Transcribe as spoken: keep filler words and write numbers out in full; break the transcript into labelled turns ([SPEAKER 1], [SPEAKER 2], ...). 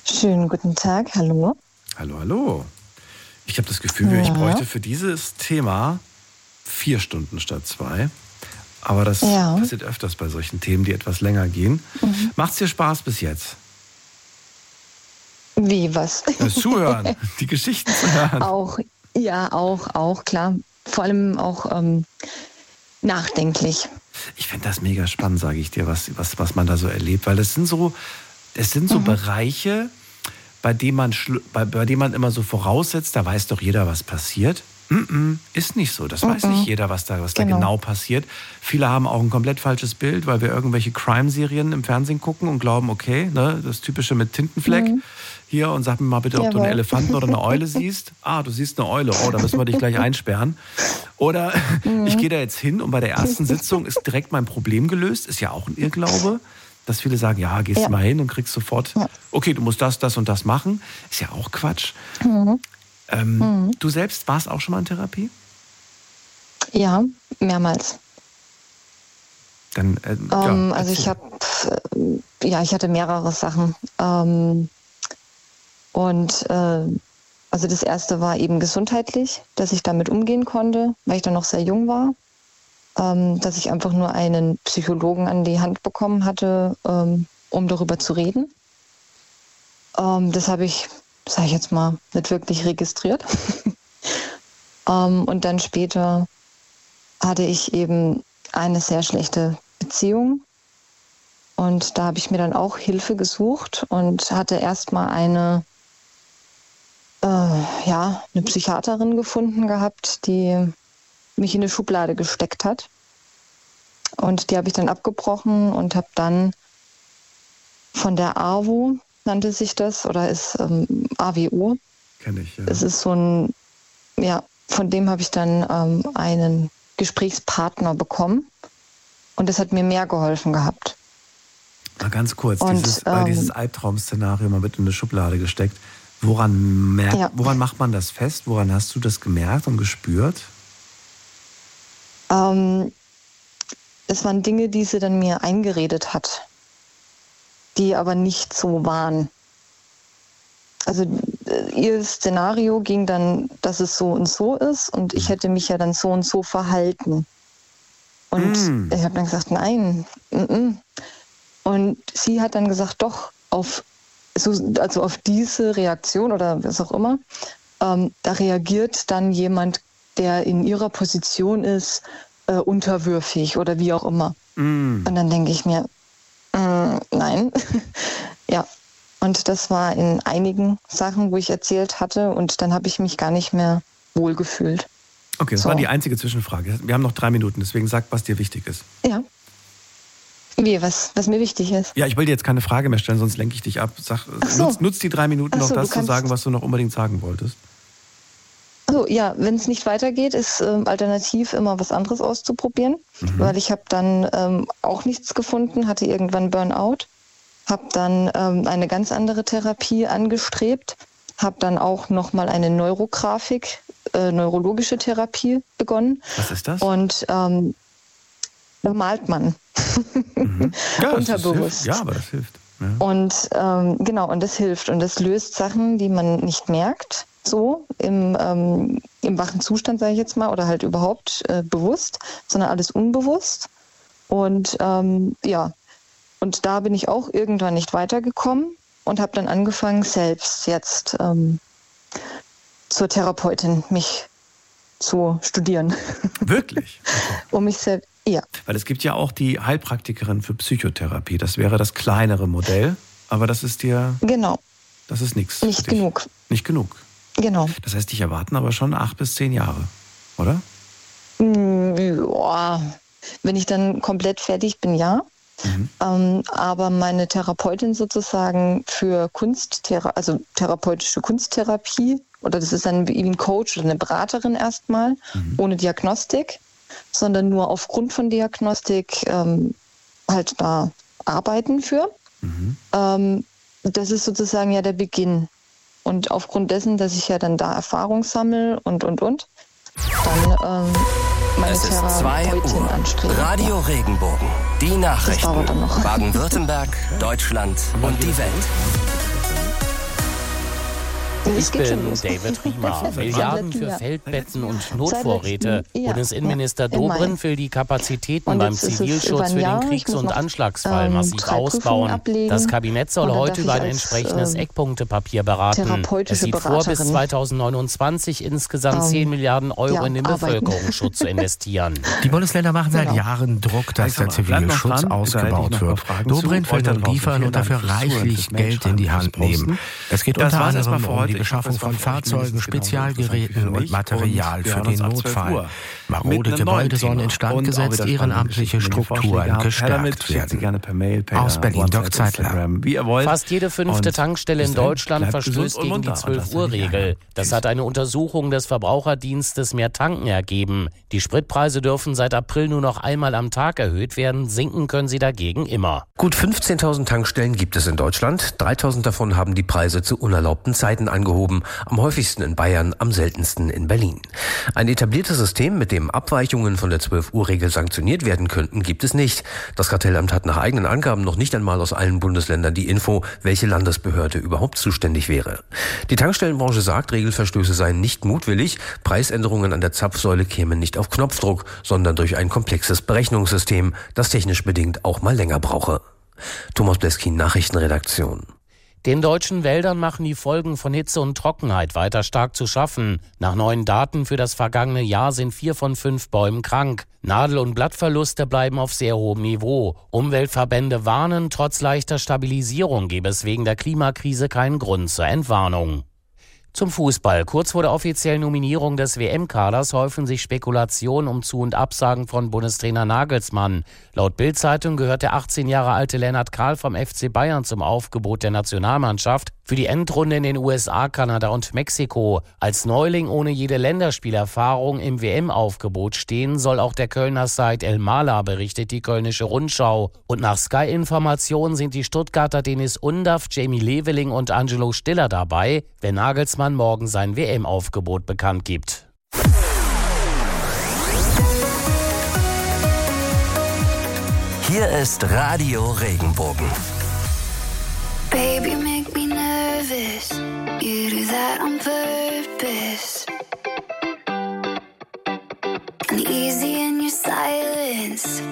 [SPEAKER 1] Schönen guten Tag, hallo.
[SPEAKER 2] Hallo, hallo. Ich habe das Gefühl, ja. ich bräuchte für dieses Thema vier Stunden statt zwei. Aber das ja. passiert öfters bei solchen Themen, die etwas länger gehen. Mhm. Macht's dir Spaß bis jetzt?
[SPEAKER 1] Wie, was?
[SPEAKER 2] Das Zuhören, die Geschichten zu hören.
[SPEAKER 1] Auch, ja, auch, auch, klar. Vor allem auch ähm, nachdenklich.
[SPEAKER 2] Ich finde das mega spannend, sage ich dir, was, was, was man da so erlebt. Weil es sind so, es sind so mhm. Bereiche, bei denen man, bei, bei denen man immer so voraussetzt, da weiß doch jeder, was passiert. Mm-mm, ist nicht so. Das mm-mm. weiß nicht jeder, was da, was genau. da genau passiert. Viele haben auch ein komplett falsches Bild, weil wir irgendwelche Crime-Serien im Fernsehen gucken und glauben, okay, ne, das Typische mit Tintenfleck mm. hier und sag mir mal bitte, ob Jawohl. du einen Elefanten oder eine Eule siehst. Ah, du siehst eine Eule. Oh, da müssen wir dich gleich einsperren. Oder mm. ich gehe da jetzt hin und bei der ersten Sitzung ist direkt mein Problem gelöst. Ist ja auch ein Irrglaube, dass viele sagen, ja, gehst ja. mal hin und kriegst sofort, okay, du musst das, das und das machen. Ist ja auch Quatsch. Mhm. Ähm, mhm. Du selbst warst auch schon mal in Therapie?
[SPEAKER 1] Ja, mehrmals.
[SPEAKER 2] Dann, äh,
[SPEAKER 1] ähm,
[SPEAKER 2] ja,
[SPEAKER 1] also ich habe, ja, ich hatte mehrere Sachen. Ähm, und äh, also das erste war eben gesundheitlich, dass ich damit umgehen konnte, weil ich dann noch sehr jung war. Ähm, dass ich einfach nur einen Psychologen an die Hand bekommen hatte, ähm, um darüber zu reden. Ähm, das habe ich, sage ich jetzt mal, nicht wirklich registriert. ähm, und dann später hatte ich eben eine sehr schlechte Beziehung. Und da habe ich mir dann auch Hilfe gesucht und hatte erstmal eine, äh, ja, eine Psychiaterin gefunden gehabt, die mich in eine Schublade gesteckt hat. Und die habe ich dann abgebrochen und habe dann von der A W O, nannte sich das, oder ist ähm, A W O.
[SPEAKER 2] Kenn ich, ja.
[SPEAKER 1] Es ist so ein, ja, von dem habe ich dann ähm, einen Gesprächspartner bekommen. Und das hat mir mehr geholfen gehabt.
[SPEAKER 2] Mal ganz kurz,
[SPEAKER 1] und,
[SPEAKER 2] dieses,
[SPEAKER 1] ähm,
[SPEAKER 2] dieses Albtraum-Szenario, man wird in eine Schublade gesteckt. Woran, merkt, ja. woran macht man das fest? Woran hast du das gemerkt und gespürt?
[SPEAKER 1] Ähm, es waren Dinge, die sie dann mir eingeredet hat, die aber nicht so waren. Also ihr Szenario ging dann, dass es so und so ist und ich hätte mich ja dann so und so verhalten. Und mm. ich habe dann gesagt, nein. Mm-mm. Und sie hat dann gesagt, doch, auf, so, also auf diese Reaktion oder was auch immer, ähm, da reagiert dann jemand, der in ihrer Position ist, äh, unterwürfig oder wie auch immer. Mm. Und dann denke ich mir, äh, nein. Ja, und das war in einigen Sachen, wo ich erzählt hatte und dann habe ich mich gar nicht mehr wohlgefühlt.
[SPEAKER 2] Okay, das so. war die einzige Zwischenfrage. Wir haben noch drei Minuten, deswegen sag, was dir wichtig ist.
[SPEAKER 1] Ja. Wie, was, was mir wichtig ist?
[SPEAKER 2] Ja, ich will dir jetzt keine Frage mehr stellen, sonst lenke ich dich ab. Sag, so. nutz, nutz die drei Minuten so, noch, das zu sagen, was du noch unbedingt sagen wolltest.
[SPEAKER 1] Also ja, wenn es nicht weitergeht, ist ähm, alternativ immer was anderes auszuprobieren, mhm. weil ich habe dann ähm, auch nichts gefunden, hatte irgendwann Burnout, habe dann ähm, eine ganz andere Therapie angestrebt, habe dann auch nochmal eine Neurografik, äh, neurologische Therapie begonnen.
[SPEAKER 2] Was ist das?
[SPEAKER 1] Und ähm, da malt man
[SPEAKER 2] mhm. ja,
[SPEAKER 1] unterbewusst.
[SPEAKER 2] Das ja, aber das hilft. Ja.
[SPEAKER 1] Und ähm, genau, und das hilft und das löst Sachen, die man nicht merkt. So im, ähm, im wachen Zustand, sage ich jetzt mal, oder halt überhaupt äh, bewusst, sondern alles unbewusst. Und ähm, ja, und da bin ich auch irgendwann nicht weitergekommen und habe dann angefangen, selbst jetzt ähm, zur Therapeutin mich zu studieren.
[SPEAKER 2] Wirklich? Okay.
[SPEAKER 1] Um mich selbst, ja.
[SPEAKER 2] Weil es gibt ja auch die Heilpraktikerin für Psychotherapie. Das wäre das kleinere Modell, aber das ist dir...
[SPEAKER 1] Genau.
[SPEAKER 2] Das ist nichts.
[SPEAKER 1] Nicht genug.
[SPEAKER 2] Nicht genug.
[SPEAKER 1] Genau.
[SPEAKER 2] Das heißt, dich erwarten aber schon acht bis zehn Jahre, oder?
[SPEAKER 1] Ja, wenn ich dann komplett fertig bin, ja. Mhm. Ähm, aber meine Therapeutin sozusagen für Kunsttherapie, also therapeutische Kunsttherapie, oder das ist dann wie ein Coach oder eine Beraterin erstmal, mhm. ohne Diagnostik, sondern nur aufgrund von Diagnostik ähm, halt da arbeiten für. Mhm. Ähm, das ist sozusagen ja der Beginn. Und aufgrund dessen, dass ich ja dann da Erfahrung sammle und, und, und, dann ähm, meine
[SPEAKER 3] es ist zwei Uhr.
[SPEAKER 1] Anstrebe.
[SPEAKER 3] Radio Regenbogen. Die Nachrichten. Baden-Württemberg, Deutschland und die Welt.
[SPEAKER 4] Ich bin David Riemer. Milliarden für Feldbetten und Notvorräte.
[SPEAKER 1] Ja,
[SPEAKER 4] Bundesinnenminister
[SPEAKER 1] ja, im Mai.
[SPEAKER 4] Dobrindt will die Kapazitäten
[SPEAKER 1] Und
[SPEAKER 4] beim
[SPEAKER 1] jetzt ist es
[SPEAKER 4] Zivilschutz
[SPEAKER 1] über ein
[SPEAKER 4] für
[SPEAKER 1] Jahr.
[SPEAKER 4] den
[SPEAKER 1] Ich
[SPEAKER 4] Kriegs-
[SPEAKER 1] muss
[SPEAKER 4] und
[SPEAKER 1] noch,
[SPEAKER 4] Anschlagsfall
[SPEAKER 1] ähm,
[SPEAKER 4] massiv
[SPEAKER 1] drei Prüfungen
[SPEAKER 4] ausbauen.
[SPEAKER 1] ablegen.
[SPEAKER 4] Das Kabinett soll
[SPEAKER 1] Und dann
[SPEAKER 4] heute
[SPEAKER 1] darf
[SPEAKER 4] über
[SPEAKER 1] ich
[SPEAKER 4] ein
[SPEAKER 1] als,
[SPEAKER 4] entsprechendes
[SPEAKER 1] ähm,
[SPEAKER 4] Eckpunktepapier beraten. Es
[SPEAKER 1] therapeutische
[SPEAKER 4] sieht vor, bis
[SPEAKER 1] Beraterin,
[SPEAKER 4] zweitausendneunundzwanzig insgesamt
[SPEAKER 1] ähm,
[SPEAKER 4] zehn Milliarden Euro
[SPEAKER 1] ja,
[SPEAKER 4] in den
[SPEAKER 1] arbeiten.
[SPEAKER 4] Bevölkerungsschutz zu investieren.
[SPEAKER 5] Die Bundesländer machen seit
[SPEAKER 1] Genau.
[SPEAKER 5] Jahren Druck, dass der
[SPEAKER 2] Also, bleib noch
[SPEAKER 5] Zivilschutz
[SPEAKER 2] dran. Da hätte ich
[SPEAKER 5] ausgebaut
[SPEAKER 2] noch ein
[SPEAKER 5] wird.
[SPEAKER 2] paar Fragen zu.
[SPEAKER 5] Dobrindt will
[SPEAKER 2] Euch da
[SPEAKER 5] nun
[SPEAKER 2] draußen
[SPEAKER 5] liefern
[SPEAKER 2] vielen
[SPEAKER 5] und dafür
[SPEAKER 2] Dank fürs Zuhören,
[SPEAKER 5] reichlich
[SPEAKER 2] fürs
[SPEAKER 5] Geld in die Hand
[SPEAKER 2] Mailschreiben, fürs
[SPEAKER 5] nehmen. Es geht
[SPEAKER 2] Das
[SPEAKER 5] unter
[SPEAKER 2] war's erstmal
[SPEAKER 5] anderem
[SPEAKER 2] für
[SPEAKER 5] um
[SPEAKER 2] heute.
[SPEAKER 5] die
[SPEAKER 2] Ich hoffe,
[SPEAKER 5] Beschaffung
[SPEAKER 2] es war
[SPEAKER 5] von
[SPEAKER 2] für euch
[SPEAKER 5] Fahrzeugen,
[SPEAKER 2] mindestens genauso
[SPEAKER 5] Spezialgeräten
[SPEAKER 2] interessant wie für
[SPEAKER 5] und
[SPEAKER 2] mich.
[SPEAKER 5] Material
[SPEAKER 2] Und wir
[SPEAKER 5] für
[SPEAKER 2] hören
[SPEAKER 5] den
[SPEAKER 2] uns ab zwölf
[SPEAKER 5] Notfall.
[SPEAKER 2] Uhr.
[SPEAKER 5] Marode
[SPEAKER 2] Mit einem neuen
[SPEAKER 5] Gebäude sollen
[SPEAKER 2] Thema.
[SPEAKER 5] instand
[SPEAKER 2] Und auch
[SPEAKER 5] gesetzt,
[SPEAKER 2] wieder spannende
[SPEAKER 5] ehrenamtliche
[SPEAKER 2] Geschichten. Wenn ihr Vorschläge
[SPEAKER 5] Strukturen
[SPEAKER 2] habt, her damit,
[SPEAKER 5] gestärkt
[SPEAKER 2] schickt sie
[SPEAKER 5] werden.
[SPEAKER 2] gerne per Mail, per
[SPEAKER 5] Aus Berlin,
[SPEAKER 2] WhatsApp,
[SPEAKER 5] Dirk Zeitler.
[SPEAKER 2] Instagram, wie ihr wollt.
[SPEAKER 4] Fast jede fünfte
[SPEAKER 2] Und
[SPEAKER 4] Tankstelle in
[SPEAKER 2] bis dahin,
[SPEAKER 4] Deutschland
[SPEAKER 2] bleibt gesund
[SPEAKER 4] verstößt
[SPEAKER 2] und
[SPEAKER 4] gegen die
[SPEAKER 2] munter und lasst euch nicht
[SPEAKER 4] zwölf-Uhr-Regel.
[SPEAKER 2] ärgern.
[SPEAKER 4] Das
[SPEAKER 2] Tschüss.
[SPEAKER 4] hat eine Untersuchung des Verbraucherdienstes Mehr Tanken ergeben. Die Spritpreise dürfen seit April nur noch einmal am Tag erhöht werden. Sinken können sie dagegen immer.
[SPEAKER 6] Gut fünfzehntausend Tankstellen gibt es in Deutschland. dreitausend davon haben die Preise zu unerlaubten Zeiten angehoben. Am häufigsten in Bayern, am seltensten in Berlin. Ein etabliertes System, mit dem Abweichungen von der zwölf-Uhr-Regel sanktioniert werden könnten, gibt es nicht. Das Kartellamt hat nach eigenen Angaben noch nicht einmal aus allen Bundesländern die Info, welche Landesbehörde überhaupt zuständig wäre. Die Tankstellenbranche sagt, Regelverstöße seien nicht mutwillig. Preisänderungen an der Zapfsäule kämen nicht auf Knopfdruck, sondern durch ein komplexes Berechnungssystem, das technisch bedingt auch mal länger brauche. Thomas Bleskin, Nachrichtenredaktion.
[SPEAKER 4] Den deutschen Wäldern machen die Folgen von Hitze und Trockenheit weiter stark zu schaffen. Nach neuen Daten für das vergangene Jahr sind vier von fünf Bäumen krank. Nadel- und Blattverluste bleiben auf sehr hohem Niveau. Umweltverbände warnen, trotz leichter Stabilisierung gebe es wegen der Klimakrise keinen Grund zur Entwarnung. Zum Fußball. Kurz vor der offiziellen Nominierung des W M-Kaders häufen sich Spekulationen um Zu- und Absagen von Bundestrainer Nagelsmann. Laut Bild-Zeitung gehört der achtzehn Jahre alte Lennart Kahl vom F C Bayern zum Aufgebot der Nationalmannschaft für die Endrunde in den U S A, Kanada und Mexiko. Als Neuling ohne jede Länderspielerfahrung im W M-Aufgebot stehen soll auch der Kölner Said El Mala, berichtet die Kölnische Rundschau. Und nach Sky-Informationen sind die Stuttgarter Denis Undaff, Jamie Leveling und Angelo Stiller dabei, wenn Nagelsmann morgen sein W M-Aufgebot bekannt gibt.
[SPEAKER 3] Hier ist Radio Regenbogen.
[SPEAKER 7] Baby,